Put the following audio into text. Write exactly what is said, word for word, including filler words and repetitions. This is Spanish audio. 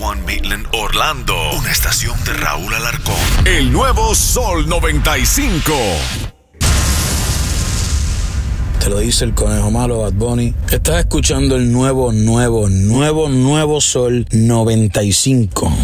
uno Midland Orlando, una estación de Raúl Alarcón. El nuevo Sol noventa y cinco. Te lo dice el conejo malo, Bad Bunny. Estás escuchando el nuevo, nuevo, nuevo, nuevo Sol noventa y cinco.